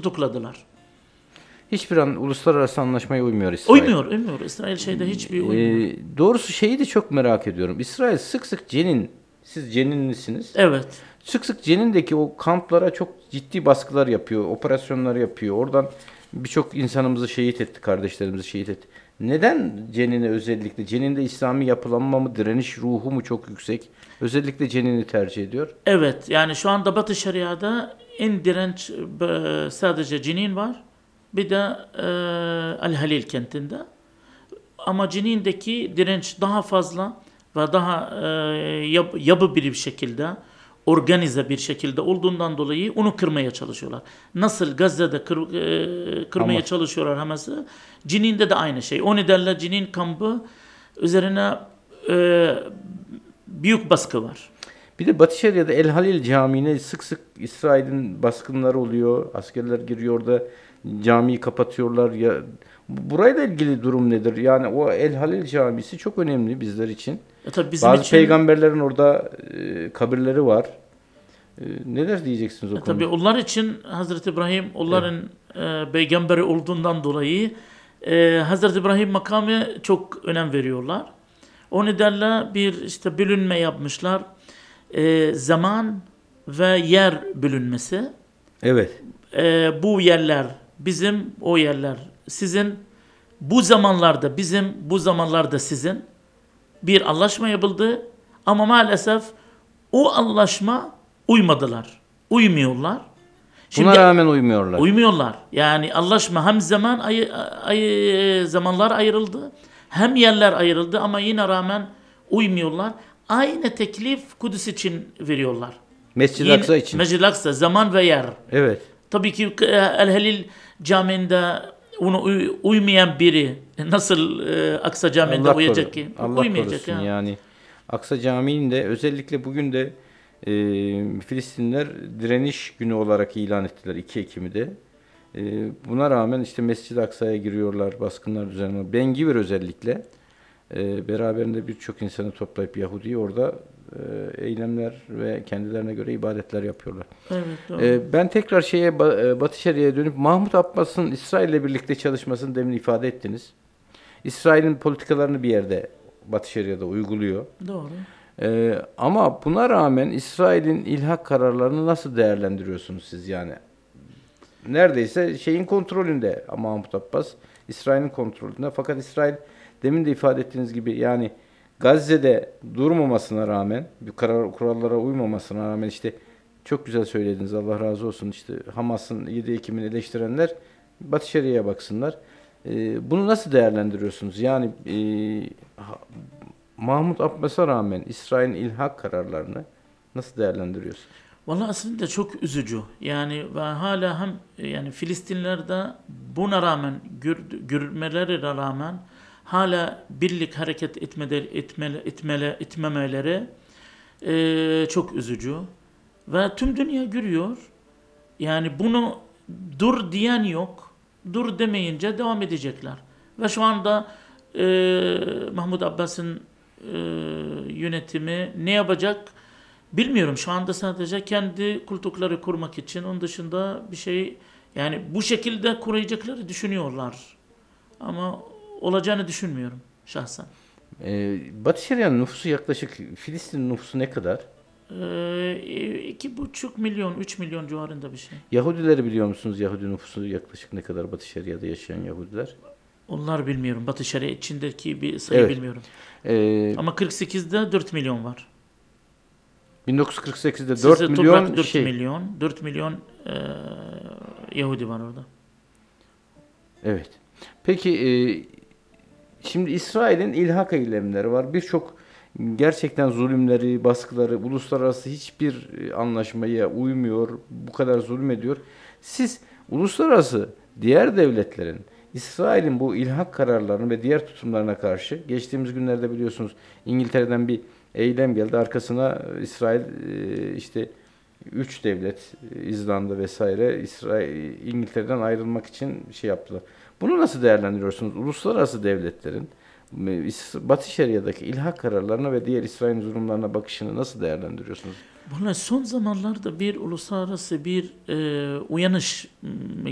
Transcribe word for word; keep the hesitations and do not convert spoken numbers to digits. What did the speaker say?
tutukladılar. Hiçbir an uluslararası anlaşmaya uymuyor İsrail. Uymuyor, uymuyor. İsrail şeyde hiçbir uymuyor. Ee, doğrusu şeyi de çok merak ediyorum. İsrail sık sık Cenin, siz Ceninlisiniz. Evet. Sık sık Cenin'deki o kamplara çok ciddi baskılar yapıyor, operasyonlar yapıyor. Oradan birçok insanımızı şehit etti, kardeşlerimizi şehit etti. Neden Cenin'e özellikle? Cenin'de İslami yapılanma mı, direniş ruhu mu çok yüksek? Özellikle Cenin'i tercih ediyor. Evet, yani şu anda Batı Şeria'da en direnç e, sadece Cinin var. Bir de e, El Halil kentinde. Ama Cinin'deki direnç daha fazla ve daha e, yab, yabı bir şekilde, organize bir şekilde olduğundan dolayı onu kırmaya çalışıyorlar. Nasıl Gazze'de kır, e, kırmaya Hamas. çalışıyorlar Hamas'ı, Cinin'de de aynı şey. O nedenle Cinin kampı üzerine e, büyük baskı var. Bir de Batı Şeria'da El Halil Camii'ne sık sık İsrail'in baskınları oluyor. Askerler giriyor orada camiyi kapatıyorlar. Ya, burayla ilgili durum nedir? Yani o El Halil Camisi çok önemli bizler için. E tabii bizim Bazı için, peygamberlerin orada e, kabirleri var. E, neler diyeceksiniz o e konuda? tabii onlar için Hazreti İbrahim onların evet. e, peygamberi olduğundan dolayı e, Hazreti İbrahim makamı çok önem veriyorlar. O nedenle bir işte bölünme yapmışlar. E, zaman ve yer bölünmesi. Evet. E, bu yerler bizim, o yerler sizin. Bu zamanlarda bizim, bu zamanlarda sizin. Bir anlaşma yapıldı ama maalesef o anlaşma uymadılar. Uymuyorlar. Şimdi, buna rağmen uymuyorlar. Uymuyorlar. Yani anlaşma hem zaman ay, ay, zamanlar ayrıldı, hem yerler ayrıldı ama yine rağmen uymuyorlar. Aynı teklif Kudüs için veriyorlar. Mescid-i Aksa için. Mescid-i Aksa zaman ve yer. Evet. Tabii ki El Halil Camii'nde ona uy, uymayan biri nasıl e, Aksa Camii'nde Allah uyacak koru, ki? Allah Uymayacak korusun ya. yani. Aksa Camii'nde özellikle bugün de e, Filistinler direniş günü olarak ilan ettiler iki Ekim'i de. E, buna rağmen işte Mescid-i Aksa'ya giriyorlar, baskınlar düzenliyorlar. Ben Gvir özellikle e, beraberinde birçok insanı toplayıp Yahudi'yi orada e, eylemler ve kendilerine göre ibadetler yapıyorlar. Evet, doğru. E, ben tekrar şeye Batı Şeria'ya dönüp Mahmut Abbas'ın İsrail'le birlikte çalışmasını demin ifade ettiniz. İsrail'in politikalarını bir yerde Batı Şeria'da uyguluyor. Doğru. Ee, ama buna rağmen İsrail'in ilhak kararlarını nasıl değerlendiriyorsunuz siz yani? Neredeyse şeyin kontrolünde Mahmut Abbas, İsrail'in kontrolünde. Fakat İsrail demin de ifade ettiğiniz gibi yani Gazze'de durmamasına rağmen, bir karar, kurallara uymamasına rağmen işte çok güzel söylediniz, Allah razı olsun, işte Hamas'ın yedi Ekim'ini eleştirenler Batı Şeria'ya baksınlar. Ee, bunu nasıl değerlendiriyorsunuz? Yani e, Mahmut Abbas'a rağmen İsrail'in ilhak kararlarını nasıl değerlendiriyorsunuz? Vallahi aslında çok üzücü. Yani ve hala hem yani Filistinler'de buna rağmen gör, görülmelerine rağmen hala birlik hareket etmede, etmele, etmele, etmemeleri e, çok üzücü. Ve tüm dünya görüyor. Yani bunu dur diyen yok. Dur demeyince devam edecekler. Ve şu anda e, Mahmut Abbas'ın e, yönetimi ne yapacak bilmiyorum. Şu anda sadece kendi koltukları kurmak için, onun dışında bir şey, yani bu şekilde kuracakları düşünüyorlar. Ama olacağını düşünmüyorum şahsen. Ee, Batı Şeria'nın nüfusu yaklaşık, Filistin nüfusu ne kadar? Ee, iki buçuk milyon, üç milyon civarında bir şey. Yahudileri biliyor musunuz? Yahudi nüfusu yaklaşık ne kadar Batı Şeria'da yaşayan Yahudiler? Onlar bilmiyorum. Batı Şeria içindeki bir sayı Evet. bilmiyorum. Ee, Ama kırk sekizde dört milyon var. bin dokuz yüz kırk sekizde Sizde dört toprak milyon dört şey. milyon, dört milyon e, Yahudi var orada. Evet. Peki e, şimdi İsrail'in ilhak eylemleri var. Birçok gerçekten zulümleri, baskıları, uluslararası hiçbir anlaşmaya uymuyor, bu kadar zulüm ediyor. Siz uluslararası diğer devletlerin İsrail'in bu ilhak kararlarını ve diğer tutumlarına karşı, geçtiğimiz günlerde biliyorsunuz İngiltere'den bir eylem geldi. Arkasına İsrail işte üç devlet, İzlanda vesaire İsrail İngiltere'den ayrılmak için şey yaptılar. Bunu nasıl değerlendiriyorsunuz? Uluslararası devletlerin Batı Şeria'daki ilhak kararlarına ve diğer İsrail zulümlerine bakışını nasıl değerlendiriyorsunuz? Vallahi son zamanlarda bir uluslararası bir e, uyanış